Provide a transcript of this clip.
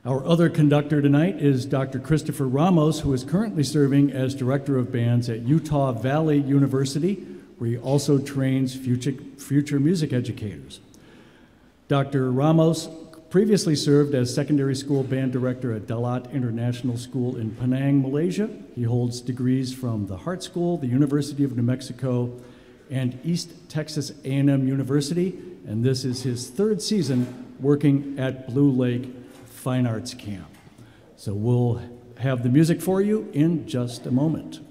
Our other conductor tonight is Dr. Christopher Ramos, who is currently serving as Director of Bands at Utah Valley University, where he also trains future music educators. Dr. Ramos previously served as secondary school band director at Dalat International School in Penang, Malaysia. He holds degrees from the Hart School, the University of New Mexico, and East Texas A&M University, and this is his third season working at Blue Lake Fine Arts Camp. So we'll have the music for you in just a moment.